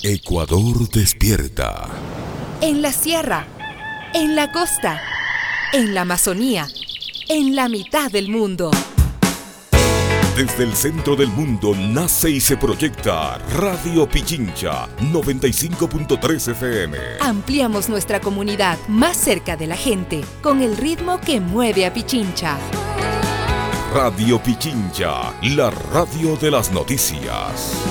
Ecuador despierta. En la sierra, en la costa, en la Amazonía, en la mitad del mundo. Desde el centro del mundo nace y se proyecta Radio Pichincha 95.3 FM. Ampliamos nuestra comunidad más cerca de la gente, con el ritmo que mueve a Pichincha. Radio Pichincha, la radio de las noticias.